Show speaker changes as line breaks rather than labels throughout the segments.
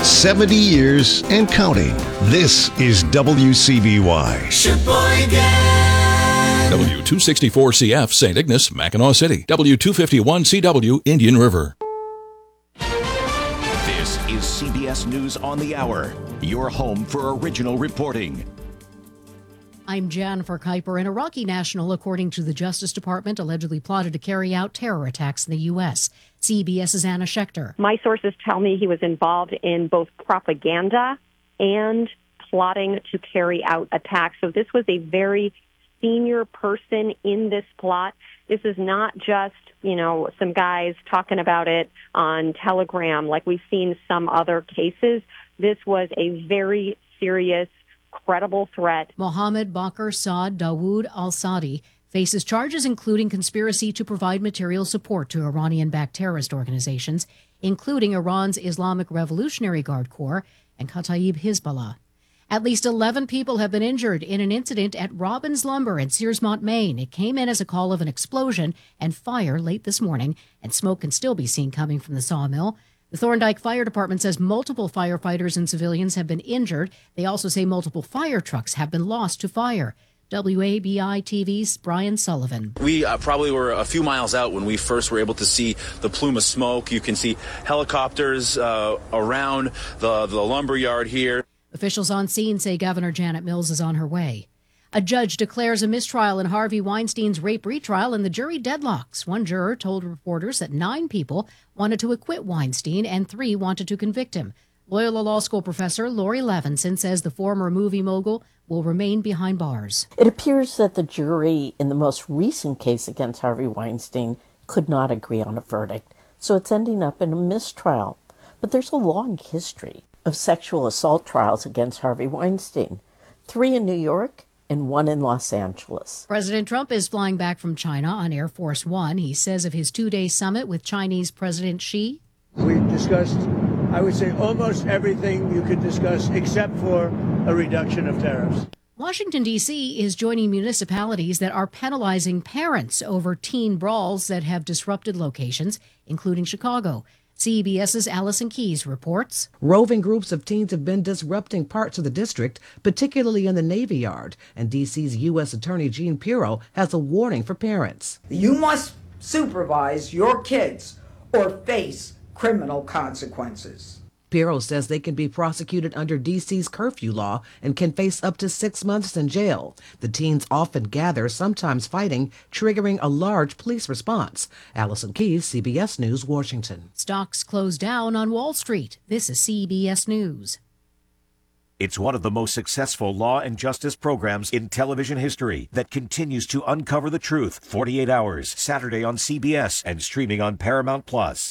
70 years and counting. This is WCBY.
Sheboygan. W264CF, St. Ignace, Mackinac City. W251CW, Indian River.
This is CBS News on the Hour, your home for original reporting.
I'm Jennifer Kuiper. An Iraqi national, according to the Justice Department, allegedly plotted to carry out terror attacks in the U.S. CBS's Anna Schechter.
My sources tell me he was involved in both propaganda and plotting to carry out attacks. So this was a very senior person in this plot. This is not just, some guys talking about it on Telegram like we've seen some other cases. This was a very serious, credible threat.
Mohammed Bakr Saad Dawood al-Saadi faces charges including conspiracy to provide material support to Iranian-backed terrorist organizations, including Iran's Islamic Revolutionary Guard Corps and Kataib Hezbollah. At least 11 people have been injured in an incident at Robbins Lumber in Searsmont, Maine. It came in as a call of an explosion and fire late this morning, and smoke can still be seen coming from the sawmill. The Thorndike Fire Department says multiple firefighters and civilians have been injured. They also say multiple fire trucks have been lost to fire. WABI TV's Brian Sullivan.
We probably were a few miles out when we first were able to see the plume of smoke. You can see helicopters around the lumber yard here.
Officials on scene say Governor Janet Mills is on her way. A judge declares a mistrial in Harvey Weinstein's rape retrial, and the jury deadlocks. One juror told reporters that 9 people wanted to acquit Weinstein and 3 wanted to convict him. Loyola Law School professor Lori Levinson says the former movie mogul will remain behind bars.
It appears that the jury in the most recent case against Harvey Weinstein could not agree on a verdict, so it's ending up in a mistrial. But there's a long history of sexual assault trials against Harvey Weinstein, 3 in New York and 1 in Los Angeles.
President Trump is flying back from China on Air Force One. He says of his 2-day summit with Chinese President Xi.
We discussed, I would say, almost everything you could discuss except for a reduction of tariffs.
Washington, D.C. is joining municipalities that are penalizing parents over teen brawls that have disrupted locations, including Chicago. CBS's Allison Keyes reports.
Roving groups of teens have been disrupting parts of the district, particularly in the Navy Yard, and D.C.'s U.S. Attorney Gene Pirro has a warning for parents.
You must supervise your kids or face criminal consequences.
Pirro says they can be prosecuted under D.C.'s curfew law and can face up to 6 months in jail. The teens often gather, sometimes fighting, triggering a large police response. Allison Keyes, CBS News, Washington.
Stocks closed down on Wall Street. This is CBS News.
It's one of the most successful law and justice programs in television history that continues to uncover the truth. 48 Hours, Saturday on CBS and streaming on Paramount+.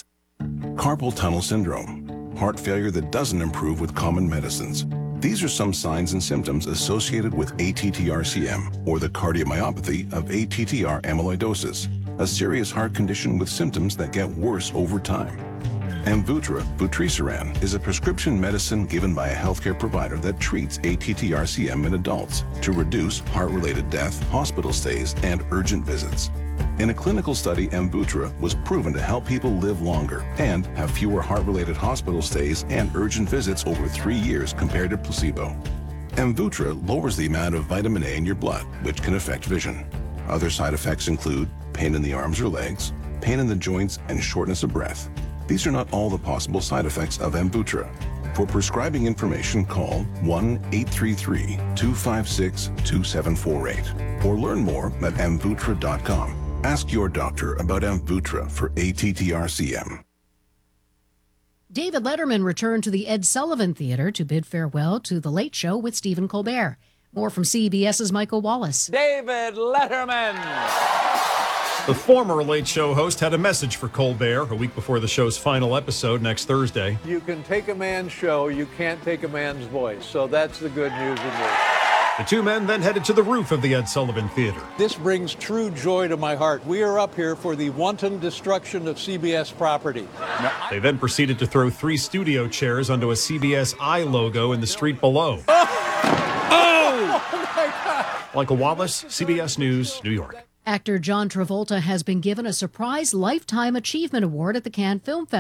Carpal tunnel syndrome, heart failure that doesn't improve with common medicines. These are some signs and symptoms associated with ATTR-CM, or the cardiomyopathy of ATTR amyloidosis, a serious heart condition with symptoms that get worse over time. Amvuttra, vutrisiran, is a prescription medicine given by a healthcare provider that treats ATTR-CM in adults to reduce heart-related death, hospital stays, and urgent visits. In a clinical study, Amvuttra was proven to help people live longer and have fewer heart-related hospital stays and urgent visits over 3 years compared to placebo. Amvuttra lowers the amount of vitamin A in your blood, which can affect vision. Other side effects include pain in the arms or legs, pain in the joints, and shortness of breath. These are not all the possible side effects of Amvuttra. For prescribing information, call 1-833-256-2748 or learn more at amvuttra.com. Ask your doctor about Amvuttra for ATTR-CM.
David Letterman returned to the Ed Sullivan Theater to bid farewell to The Late Show with Stephen Colbert. More from CBS's Michael Wallace.
David Letterman!
The former Late Show host had a message for Colbert a week before the show's final episode next Thursday.
You can take a man's show, you can't take a man's voice. So that's the good news in this.
The two men then headed to the roof of the Ed Sullivan Theater.
This brings true joy to my heart. We are up here for the wanton destruction of CBS property.
They then proceeded to throw 3 studio chairs onto a CBS I logo in the street below.
Oh my God!
Michael Wallace, CBS News, New York.
Actor John Travolta has been given a surprise Lifetime Achievement Award at the Cannes Film Festival.